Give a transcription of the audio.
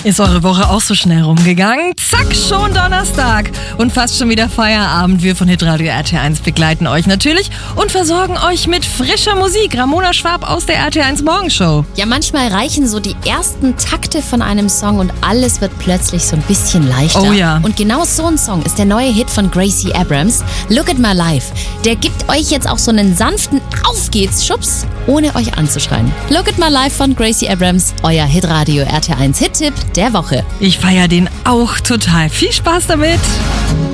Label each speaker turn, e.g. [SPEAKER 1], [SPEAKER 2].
[SPEAKER 1] Ist eure Woche auch so schnell rumgegangen? Zack, schon Donnerstag und fast schon wieder Feierabend. Wir von Hitradio RT1 begleiten euch natürlich und versorgen euch mit frischer Musik. Ramona Schwab aus der RT1 Morgenshow.
[SPEAKER 2] Ja, manchmal reichen so die ersten Takte von einem Song und alles wird plötzlich so ein bisschen leichter.
[SPEAKER 1] Oh ja.
[SPEAKER 2] Und genau so ein Song ist der neue Hit von Gracie Abrams, Look at My Life. Der gibt euch jetzt auch so einen sanften Auf geht's Schubs, ohne euch anzuschreien. Look at My Life von Gracie Abrams, euer Hitradio RT1 Hit-Tipp der Woche.
[SPEAKER 1] Ich feiere den auch total. Viel Spaß damit!